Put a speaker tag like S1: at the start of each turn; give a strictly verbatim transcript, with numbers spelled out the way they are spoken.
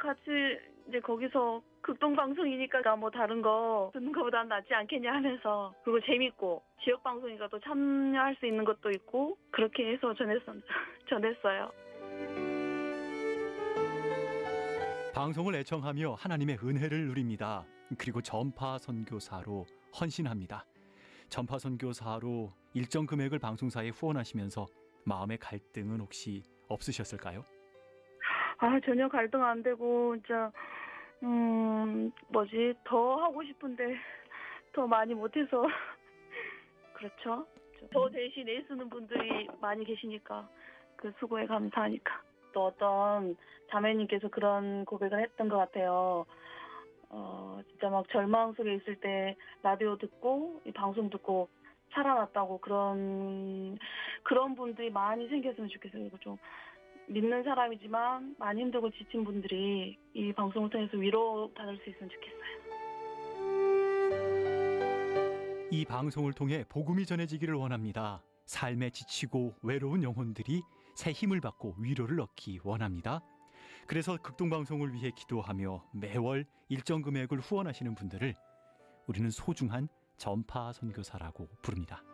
S1: 같이 이제 거기서 극동 방송이니까 뭐 다른 거 듣는 것보다는 낫지 않겠냐 하면서, 그리고 재밌고 지역 방송이니까 또 참여할 수 있는 것도 있고, 그렇게 해서 전했, 전했어요.
S2: 방송을 애청하며 하나님의 은혜를 누립니다. 그리고 전파 선교사로 헌신합니다. 전파 선교사로 일정 금액을 방송사에 후원하시면서 마음의 갈등은 혹시 없으셨을까요?
S1: 아, 전혀 갈등 안 되고, 진짜 음 뭐지, 더 하고 싶은데 더 많이 못해서 그렇죠. 저 대신 애쓰는 분들이 많이 계시니까 그 수고에 감사하니까. 또 어떤 자매님께서 그런 고백을 했던 것 같아요. 어 진짜 막 절망 속에 있을 때 라디오 듣고 이 방송 듣고 살아났다고, 그런 그런 분들이 많이 생겼으면 좋겠어요. 그리고 좀 믿는 사람이지만 많이 힘들고 지친 분들이 이 방송을 통해서 위로 받을 수 있으면 좋겠어요.
S2: 이 방송을 통해 복음이 전해지기를 원합니다. 삶에 지치고 외로운 영혼들이 새 힘을 받고 위로를 얻기 원합니다. 그래서 극동방송을 위해 기도하며 매월 일정 금액을 후원하시는 분들을 우리는 소중한 전파 선교사라고 부릅니다.